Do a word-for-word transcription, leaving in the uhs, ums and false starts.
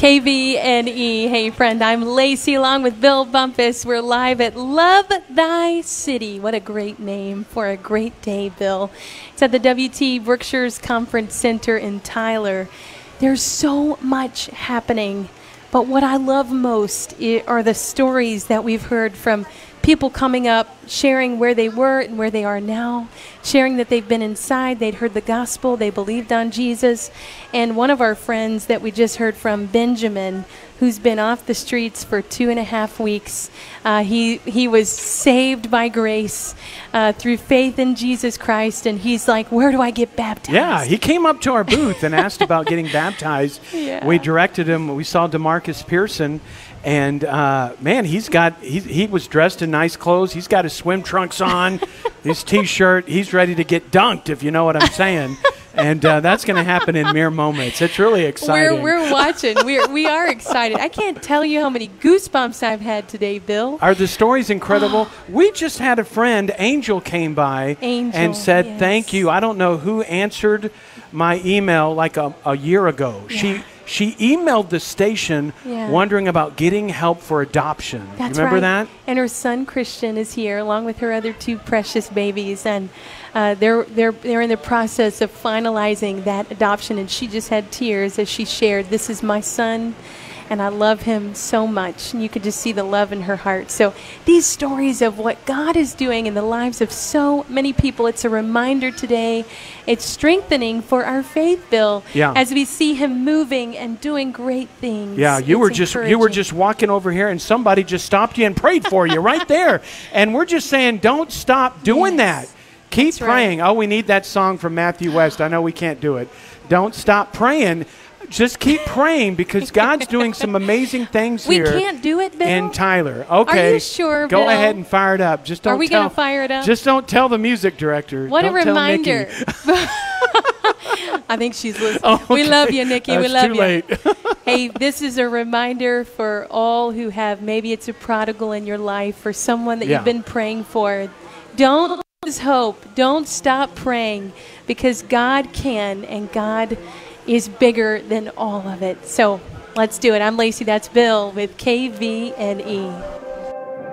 K V N E. Hey, friend, I'm Lacey along with Bill Bumpus. We're live at Love Thy City. What a great name for a great day, Bill. It's at the W T Brookshires Conference Center in Tyler. There's so much happening, but what I love most are the stories that we've heard from people coming up, sharing where they were and where they are now, sharing that they've been inside, they'd heard the gospel, they believed on Jesus. And one of our friends that we just heard from, Benjamin, who's been off the streets for two and a half weeks, uh, he, he was saved by grace uh, through faith in Jesus Christ, and he's like, where do I get baptized? Yeah, he came up to our booth and asked about getting baptized. Yeah. We directed him. We saw DeMarcus Pearson. And, uh, man, he's got, he, he was dressed in nice clothes. He's got his swim trunks on, his T-shirt. He's ready to get dunked, if you know what I'm saying. And uh, that's going to happen in mere moments. It's really exciting. We're, we're watching. We're, we are excited. I can't tell you how many goosebumps I've had today, Bill. Are the stories incredible? We just had a friend, Angel, came by Angel, and said, yes. thank you. I don't know who answered my email like a, a year ago. Yeah. She She emailed the station Yeah. wondering about getting help for adoption. That's you remember right. that? And her son Christian is here, along with her other two precious babies, and uh, they're they're they're in the process of finalizing that adoption. And she just had tears as she shared, "This is my son, and I love him so much." And you could just see the love in her heart. So these stories of what God is doing in the lives of so many people, it's a reminder today. It's strengthening for our faith, Bill, Yeah. as we see him moving and doing great things. Yeah, you It's were just you were encouraging. just walking over here and somebody just stopped you and prayed for you right there. And we're just saying, don't stop doing Yes. that. Keep That's right. praying. Oh, we need that song from Matthew West. I know we can't do it. Don't stop praying. Just keep praying because God's doing some amazing things We here. can't do it, Bill? In Tyler. Okay. Are you sure, Go Bill? ahead and fire it up. Just don't Are we tell. going to fire it up? Just don't tell the music director. What Don't a tell Nikki. reminder. I think she's listening. Oh, We okay. love you, Nikki. we That's love too you. late. Hey, this is a reminder for all who have, maybe it's a prodigal in your life or someone that Yeah. you've been praying for. Don't lose hope. Don't stop praying because God can, and God is bigger than all of it. So let's do it. I'm Lacey. That's Bill with K V N E.